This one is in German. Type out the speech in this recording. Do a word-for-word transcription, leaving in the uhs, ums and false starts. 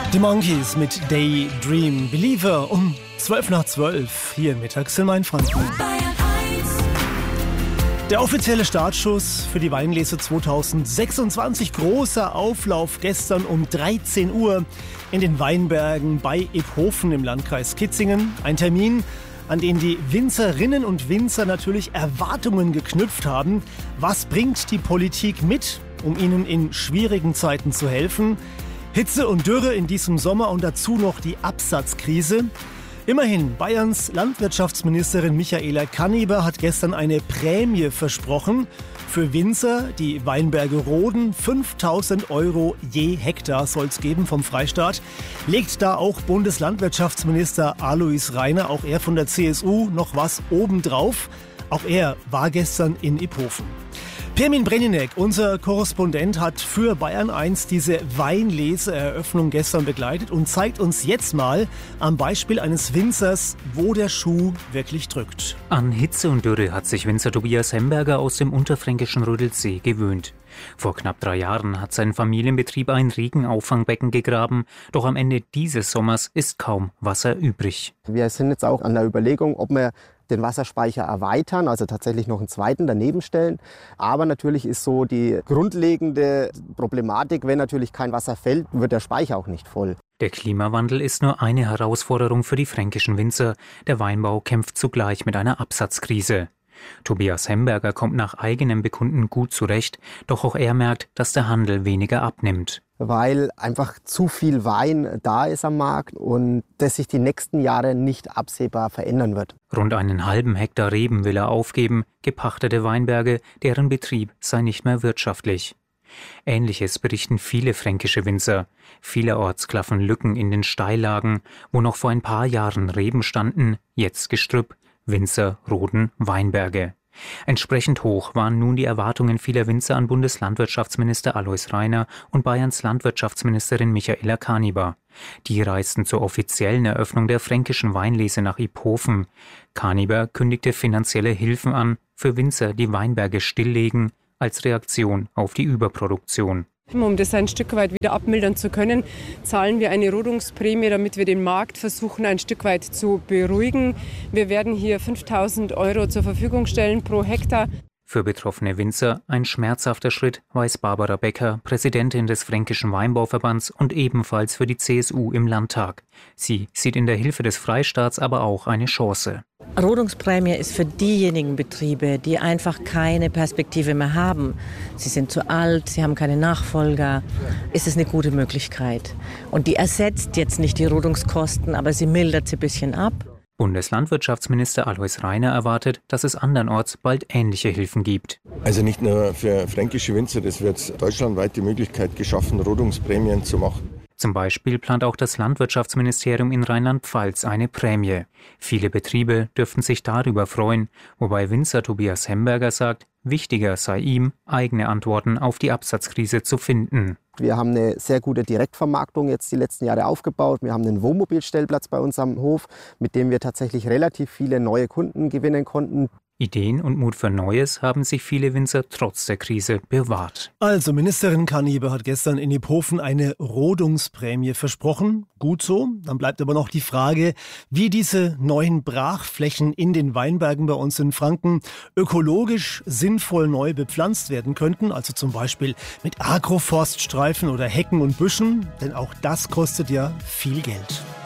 Die Monkeys mit Daydream Believer um zwölf nach zwölf hier mittags in Mainfranken. Der offizielle Startschuss für die Weinlese zweitausendsechsundzwanzig. Großer Auflauf gestern um dreizehn Uhr in den Weinbergen bei Iphofen im Landkreis Kitzingen. Ein Termin, an den die Winzerinnen und Winzer natürlich Erwartungen geknüpft haben. Was bringt die Politik mit, um ihnen in schwierigen Zeiten zu helfen? Hitze und Dürre in diesem Sommer und dazu noch die Absatzkrise. Immerhin, Bayerns Landwirtschaftsministerin Michaela Kanniber hat gestern eine Prämie versprochen für Winzer, die Weinberge roden. fünftausend Euro je Hektar soll es geben vom Freistaat. Legt da auch Bundeslandwirtschaftsminister Alois Rainer, auch er von der C S U, noch was obendrauf. Auch er war gestern in Iphofen. Pirmin Breninek, unser Korrespondent, hat für Bayern eins diese Weinlese-Eröffnung gestern begleitet und zeigt uns jetzt mal am Beispiel eines Winzers, wo der Schuh wirklich drückt. An Hitze und Dürre hat sich Winzer Tobias Hemberger aus dem unterfränkischen Rödelsee gewöhnt. Vor knapp drei Jahren hat sein Familienbetrieb ein Regenauffangbecken gegraben, doch am Ende dieses Sommers ist kaum Wasser übrig. Wir sind jetzt auch an der Überlegung, ob wir den Wasserspeicher erweitern, also tatsächlich noch einen zweiten daneben stellen. Aber natürlich ist so die grundlegende Problematik, wenn natürlich kein Wasser fällt, wird der Speicher auch nicht voll. Der Klimawandel ist nur eine Herausforderung für die fränkischen Winzer. Der Weinbau kämpft zugleich mit einer Absatzkrise. Tobias Hemberger kommt nach eigenem Bekunden gut zurecht, doch auch er merkt, dass der Handel weniger abnimmt. Weil einfach zu viel Wein da ist am Markt und das sich die nächsten Jahre nicht absehbar verändern wird. Rund einen halben Hektar Reben will er aufgeben, gepachtete Weinberge, deren Betrieb sei nicht mehr wirtschaftlich. Ähnliches berichten viele fränkische Winzer. Vielerorts klaffen Lücken in den Steillagen, wo noch vor ein paar Jahren Reben standen, jetzt Gestrüpp. Winzer roden Weinberge. Entsprechend hoch waren nun die Erwartungen vieler Winzer an Bundeslandwirtschaftsminister Alois Rainer und Bayerns Landwirtschaftsministerin Michaela Kanniber. Die reisten zur offiziellen Eröffnung der fränkischen Weinlese nach Iphofen. Kanniber kündigte finanzielle Hilfen an für Winzer, die Weinberge stilllegen, als Reaktion auf die Überproduktion. Um das ein Stück weit wieder abmildern zu können, zahlen wir eine Rodungsprämie, damit wir den Markt versuchen, ein Stück weit zu beruhigen. Wir werden hier fünftausend Euro zur Verfügung stellen pro Hektar. Für betroffene Winzer ein schmerzhafter Schritt, weiß Barbara Becker, Präsidentin des Fränkischen Weinbauverbands und ebenfalls für die C S U im Landtag. Sie sieht in der Hilfe des Freistaats aber auch eine Chance. Rodungsprämie ist für diejenigen Betriebe, die einfach keine Perspektive mehr haben. Sie sind zu alt, sie haben keine Nachfolger. Ist es eine gute Möglichkeit. Und die ersetzt jetzt nicht die Rodungskosten, aber sie mildert sie ein bisschen ab. Bundeslandwirtschaftsminister Alois Rainer erwartet, dass es andernorts bald ähnliche Hilfen gibt. Also nicht nur für fränkische Winzer, es wird deutschlandweit die Möglichkeit geschaffen, Rodungsprämien zu machen. Zum Beispiel plant auch das Landwirtschaftsministerium in Rheinland-Pfalz eine Prämie. Viele Betriebe dürften sich darüber freuen, wobei Winzer Tobias Hemberger sagt, wichtiger sei ihm, eigene Antworten auf die Absatzkrise zu finden. Wir haben eine sehr gute Direktvermarktung jetzt die letzten Jahre aufgebaut. Wir haben einen Wohnmobilstellplatz bei uns am Hof, mit dem wir tatsächlich relativ viele neue Kunden gewinnen konnten. Ideen und Mut für Neues haben sich viele Winzer trotz der Krise bewahrt. Also Ministerin Kanniber hat gestern in Iphofen eine Rodungsprämie versprochen. Gut so. Dann bleibt aber noch die Frage, wie diese neuen Brachflächen in den Weinbergen bei uns in Franken ökologisch sinnvoll neu bepflanzt werden könnten. Also zum Beispiel mit Agroforststreifen oder Hecken und Büschen. Denn auch das kostet ja viel Geld.